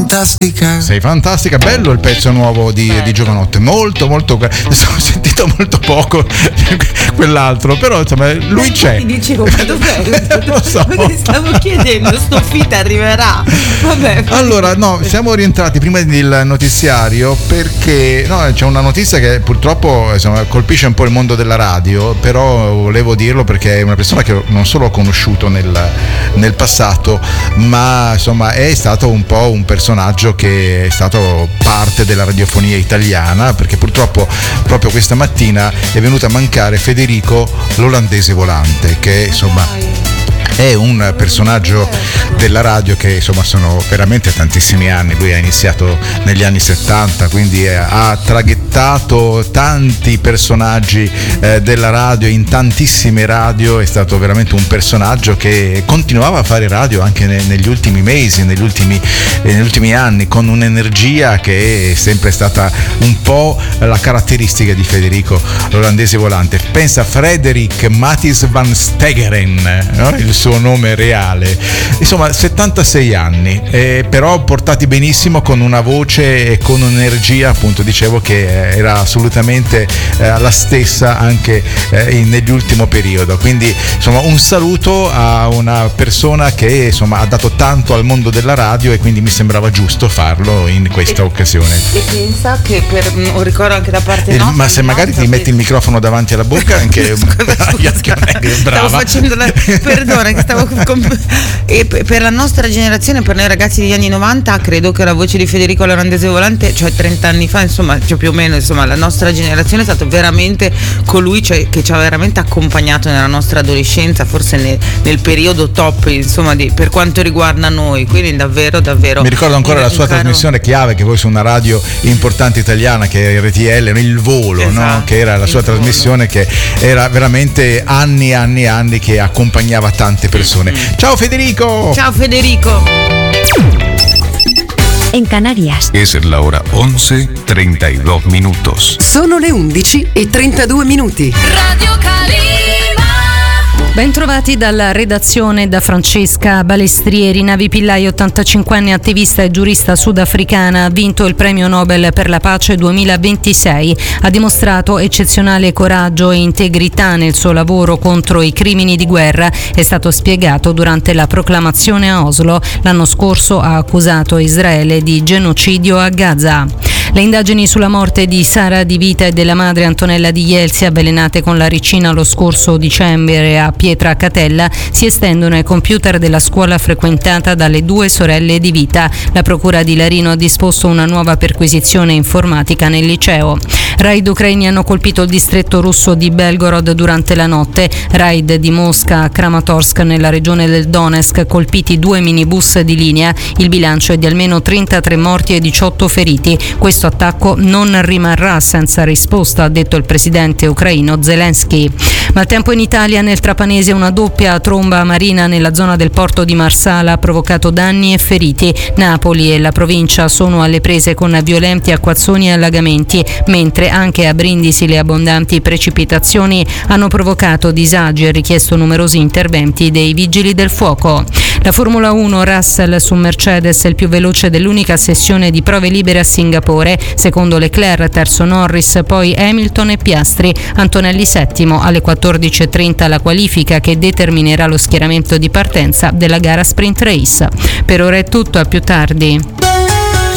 fantastica. Sei fantastica, bello il pezzo nuovo di Giovanotti, molto molto, ho sentito molto poco quell'altro, però insomma lui c'è. Ti dicevo, ma dov'è? Lo so. Perché stavo chiedendo, sto fit arriverà. Vabbè. Allora, no, siamo rientrati prima del notiziario perché c'è una notizia che purtroppo insomma, colpisce un po' il mondo della radio, però volevo dirlo perché è una persona che non solo ho conosciuto nel passato, ma insomma è stato un po' un personaggio che è stato parte della radiofonia italiana, perché purtroppo proprio questa mattina è venuto a mancare Federico l'olandese volante, che insomma è un personaggio della radio che insomma sono veramente tantissimi anni. Lui ha iniziato negli anni 70, quindi ha traghettato tanti personaggi della radio in tantissime radio. È stato veramente un personaggio che continuava a fare radio anche negli ultimi mesi, negli ultimi anni, con un'energia che è sempre stata un po' la caratteristica di Federico l'olandese volante. Pensa a Frederik Matthijs van Stegeren, no? Il suo nome reale. Insomma 76 anni, però portati benissimo, con una voce e con un'energia, appunto dicevo, che era assolutamente la stessa anche nell'ultimo periodo. Quindi insomma un saluto a una persona che insomma ha dato tanto al mondo della radio, e quindi mi sembrava giusto farlo in questa occasione. E pensa che un ricordo anche da parte nostra, ma se magari ti metti il microfono davanti alla bocca, anche stavo facendo perdona che stavo e per la nostra generazione, per noi ragazzi degli anni 90, credo che la voce di Federico l'olandese volante, cioè 30 anni fa, insomma, cioè più o meno, insomma, la nostra generazione è stato veramente colui, cioè, che ci ha veramente accompagnato nella nostra adolescenza, forse nel periodo top, insomma, per quanto riguarda noi. Quindi davvero mi ricordo ancora la sua trasmissione chiave, che poi su una radio importante italiana, che è RTL, Il Volo, esatto, no? Che era la sua trasmissione, che era veramente anni che accompagnava tante persone. Ciao Federico. Ciao Federico. En Canarias es la hora 11:32 minutos. Sono le 11:32. Radio Calima. Bentrovati dalla redazione, da Francesca Balestrieri. Navi Pillai, 85enne attivista e giurista sudafricana, ha vinto il premio Nobel per la pace 2026. Ha dimostrato eccezionale coraggio e integrità nel suo lavoro contro i crimini di guerra. È stato spiegato durante la proclamazione a Oslo. L'anno scorso ha accusato Israele di genocidio a Gaza. Le indagini sulla morte di Sara Di Vita e della madre Antonella Di Jelsi, avvelenate con la ricina lo scorso dicembre a Pietracatella, si estendono ai computer della scuola frequentata dalle due sorelle Di Vita. La procura di Larino ha disposto una nuova perquisizione informatica nel liceo. Raid ucraini hanno colpito il distretto russo di Belgorod durante la notte. Raid di Mosca a Kramatorsk, nella regione del Donetsk, colpiti 2 minibus di linea. Il bilancio è di almeno 33 morti e 18 feriti. Questo attacco non rimarrà senza risposta, ha detto il presidente ucraino Zelensky. Maltempo in Italia. Nel Trapanese una doppia tromba marina nella zona del porto di Marsala ha provocato danni e feriti. Napoli e la provincia sono alle prese con violenti acquazzoni e allagamenti, mentre anche a Brindisi le abbondanti precipitazioni hanno provocato disagi e richiesto numerosi interventi dei vigili del fuoco. La Formula 1, Russell su Mercedes, il più veloce dell'unica sessione di prove libere a Singapore. Secondo Leclerc, terzo Norris, poi Hamilton e Piastri. Antonelli settimo. Alle 14:30 la qualifica che determinerà lo schieramento di partenza della gara sprint race. Per ora è tutto, a più tardi.